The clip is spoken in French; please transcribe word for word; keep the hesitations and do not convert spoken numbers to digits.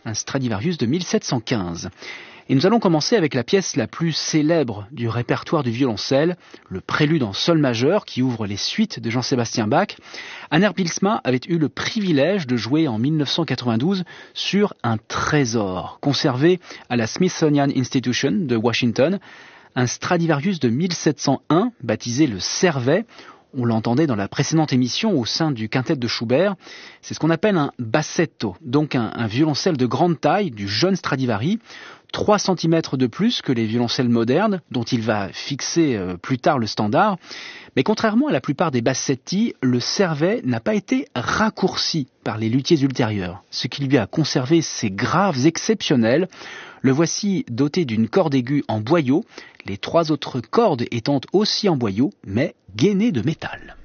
un Stradivarius de mille sept cent quinze. Et nous allons commencer avec la pièce la plus célèbre du répertoire du violoncelle, le prélude en sol majeur qui ouvre les suites de Jean-Sébastien Bach. Anner Bijlsma avait eu le privilège de jouer en mille neuf cent quatre-vingt-douze sur un trésor conservé à la Smithsonian Institution de Washington, un Stradivarius de mille sept cent un baptisé le Servet. On l'entendait dans la précédente émission au sein du quintet de Schubert. C'est ce qu'on appelle un bassetto, donc un, un violoncelle de grande taille du jeune Stradivari, trois centimètres de plus que les violoncelles modernes, dont il va fixer euh, plus tard le standard. Mais contrairement à la plupart des bassetti, le Servet n'a pas été raccourci par les luthiers ultérieurs, ce qui lui a conservé ses graves exceptionnels. Le voici doté d'une corde aiguë en boyau, les trois autres cordes étant aussi en boyau, mais gainées de métal.